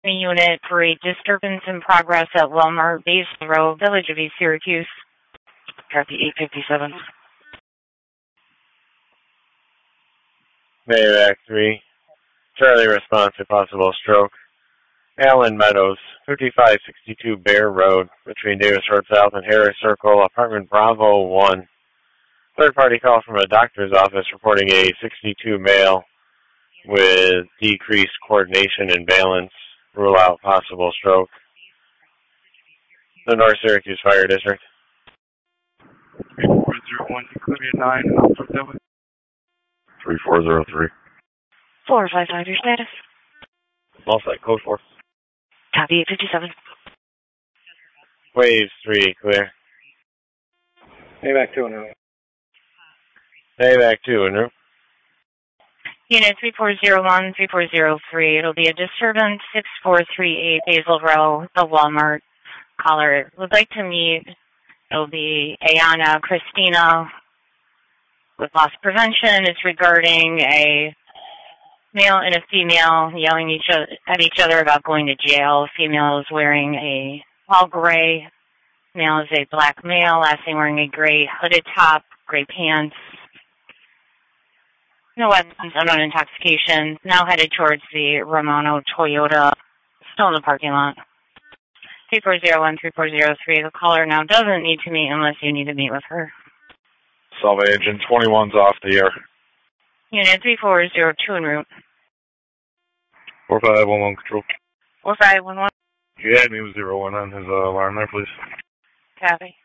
unit for a disturbance in progress at Walmart Basil Row, Village of East Syracuse. Copy 857. Mayovac 3. Charlie response to possible stroke. Allen Meadows, 5562 Bear Road, between Davis Road South and Harris Circle, apartment Bravo 1. Third-party call from a doctor's office reporting a 62 male with decreased coordination and balance. Rule out possible stroke. The North Syracuse Fire District. 3401, clear 9, 3403. 455, your status. Small site, code 4. Copy 857. Waves 3, clear. Mayovac 2 en route. Mayovac 2 en route. Unit 3401, 3403. It'll be a disturbance 6438 Basil Row, the Walmart. Caller would like to meet. It'll be Ayana Christina with loss prevention. It's regarding a male and a female yelling at each other about going to jail. Female is wearing a all gray. Male is a black male. Last name wearing a gray hooded top, gray pants. No weapons, unknown intoxication. Now headed towards the Romano Toyota. Still in the parking lot. 3401, 3403. The caller now doesn't need to meet unless you need to meet with her. Salve Agent 21's off the air. Unit 3402 en route. 4511 control. 4511. You had me with 01 on his alarm there, please. Copy.